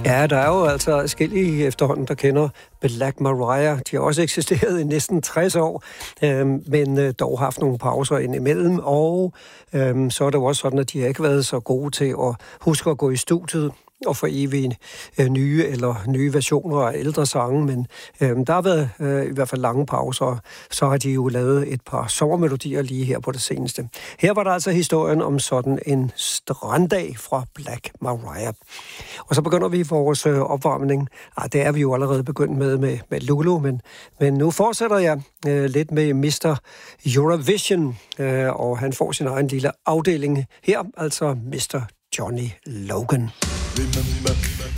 Ja, der er jo altså forskellige efterhånden, der kender Black Mariah. De har også eksisteret i næsten 60 år, men dog haft nogle pauser indimellem, og så er det jo også sådan, at de har ikke været så gode til at huske at gå i studiet og for evige nye versioner af ældre sange, men der har været i hvert fald lange pauser, så har de jo lavet et par sommermelodier lige her på det seneste. Her var der altså historien om sådan en stranddag fra Black Mariah. Og så begynder vi vores opvarmning. Det er vi jo allerede begyndt med Lulu, men nu fortsætter jeg lidt med Mr. Eurovision, og han får sin egen lille afdeling her, altså Mr. Johnny Logan. Remember